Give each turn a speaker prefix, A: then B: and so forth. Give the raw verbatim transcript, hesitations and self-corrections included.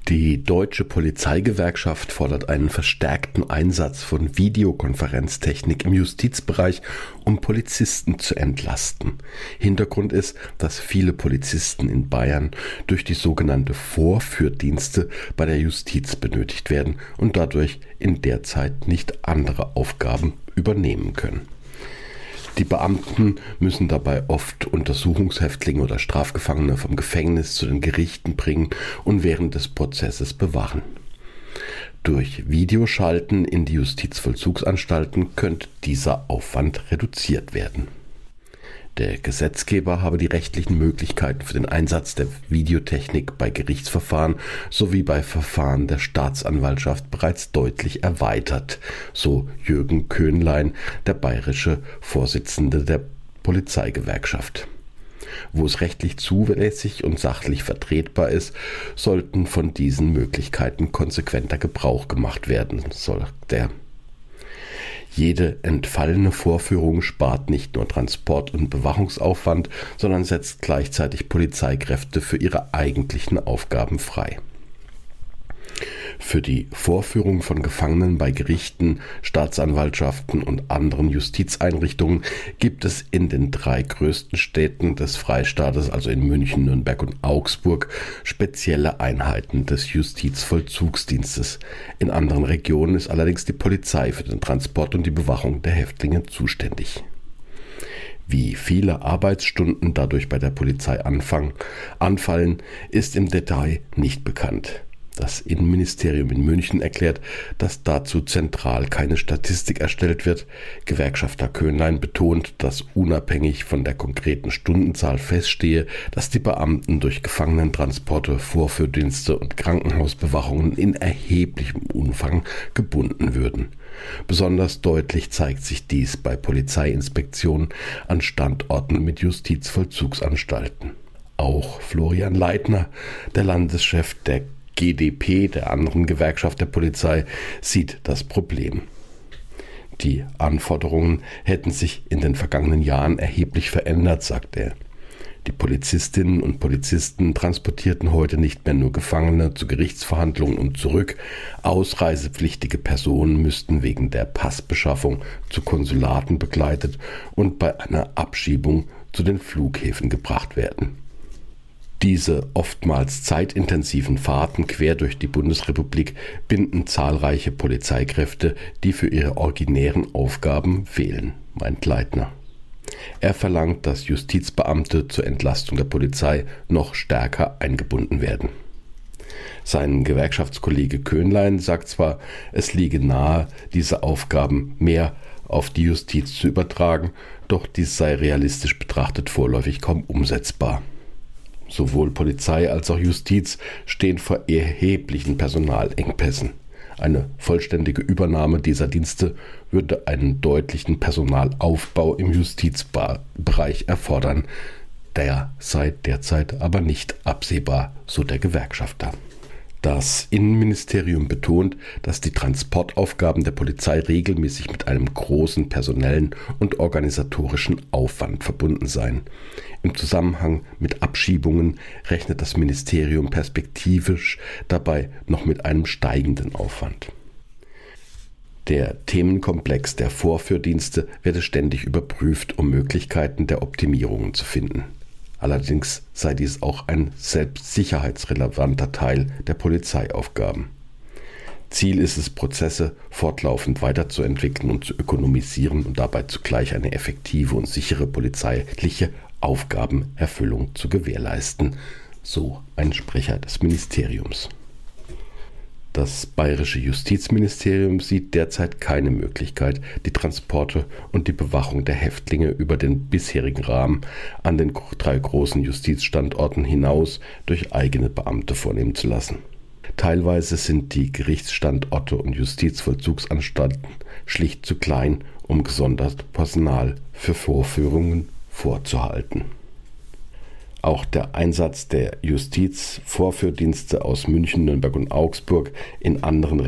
A: Die Deutsche Polizeigewerkschaft fordert einen verstärkten Einsatz von Videokonferenztechnik im Justizbereich, um Polizisten zu entlasten. Hintergrund ist, dass viele Polizisten in Bayern durch die sogenannte Vorführdienste bei der Justiz benötigt werden und dadurch in der Zeit nicht andere Aufgaben übernehmen können. Die Beamten müssen dabei oft Untersuchungshäftlinge oder Strafgefangene vom Gefängnis zu den Gerichten bringen und während des Prozesses bewachen. Durch Videoschalten in die Justizvollzugsanstalten könnte dieser Aufwand reduziert werden. Der Gesetzgeber habe die rechtlichen Möglichkeiten für den Einsatz der Videotechnik bei Gerichtsverfahren sowie bei Verfahren der Staatsanwaltschaft bereits deutlich erweitert, so Jürgen Köhnlein, der bayerische Vorsitzende der Polizeigewerkschaft. Wo es rechtlich zulässig und sachlich vertretbar ist, sollten von diesen Möglichkeiten konsequenter Gebrauch gemacht werden, sagt er. Jede entfallene Vorführung spart nicht nur Transport- und Bewachungsaufwand, sondern setzt gleichzeitig Polizeikräfte für ihre eigentlichen Aufgaben frei. Für die Vorführung von Gefangenen bei Gerichten, Staatsanwaltschaften und anderen Justizeinrichtungen gibt es in den drei größten Städten des Freistaates, also in München, Nürnberg und Augsburg, spezielle Einheiten des Justizvollzugsdienstes. In anderen Regionen ist allerdings die Polizei für den Transport und die Bewachung der Häftlinge zuständig. Wie viele Arbeitsstunden dadurch bei der Polizei anfangen, anfallen, ist im Detail nicht bekannt. Das Innenministerium in München erklärt, dass dazu zentral keine Statistik erstellt wird. Gewerkschafter Köhnlein betont, dass unabhängig von der konkreten Stundenzahl feststehe, dass die Beamten durch Gefangenentransporte, Vorführdienste und Krankenhausbewachungen in erheblichem Umfang gebunden würden. Besonders deutlich zeigt sich dies bei Polizeiinspektionen an Standorten mit Justizvollzugsanstalten. Auch Florian Leitner, der Landeschef der G d P, der anderen Gewerkschaft der Polizei, sieht das Problem. Die Anforderungen hätten sich in den vergangenen Jahren erheblich verändert, sagt er. Die Polizistinnen und Polizisten transportierten heute nicht mehr nur Gefangene zu Gerichtsverhandlungen und zurück. Ausreisepflichtige Personen müssten wegen der Passbeschaffung zu Konsulaten begleitet und bei einer Abschiebung zu den Flughäfen gebracht werden. Diese oftmals zeitintensiven Fahrten quer durch die Bundesrepublik binden zahlreiche Polizeikräfte, die für ihre originären Aufgaben fehlen, meint Leitner. Er verlangt, dass Justizbeamte zur Entlastung der Polizei noch stärker eingebunden werden. Sein Gewerkschaftskollege Köhnlein sagt zwar, es liege nahe, diese Aufgaben mehr auf die Justiz zu übertragen, doch dies sei realistisch betrachtet vorläufig kaum umsetzbar. Sowohl Polizei als auch Justiz stehen vor erheblichen Personalengpässen. Eine vollständige Übernahme dieser Dienste würde einen deutlichen Personalaufbau im Justizbereich erfordern. Der sei derzeit aber nicht absehbar, so der Gewerkschafter. Das Innenministerium betont, dass die Transportaufgaben der Polizei regelmäßig mit einem großen personellen und organisatorischen Aufwand verbunden seien. Im Zusammenhang mit Abschiebungen rechnet das Ministerium perspektivisch dabei noch mit einem steigenden Aufwand. Der Themenkomplex der Vorführdienste werde ständig überprüft, um Möglichkeiten der Optimierungen zu finden. Allerdings sei dies auch ein selbstsicherheitsrelevanter Teil der Polizeiaufgaben. Ziel ist es, Prozesse fortlaufend weiterzuentwickeln und zu ökonomisieren und dabei zugleich eine effektive und sichere polizeiliche Aufgabenerfüllung zu gewährleisten, so ein Sprecher des Ministeriums. Das bayerische Justizministerium sieht derzeit keine Möglichkeit, die Transporte und die Bewachung der Häftlinge über den bisherigen Rahmen an den drei großen Justizstandorten hinaus durch eigene Beamte vornehmen zu lassen. Teilweise sind die Gerichtsstandorte und Justizvollzugsanstalten schlicht zu klein, um gesondertes Personal für Vorführungen vorzuhalten. Auch der Einsatz der Justizvorführdienste aus München, Nürnberg und Augsburg in anderen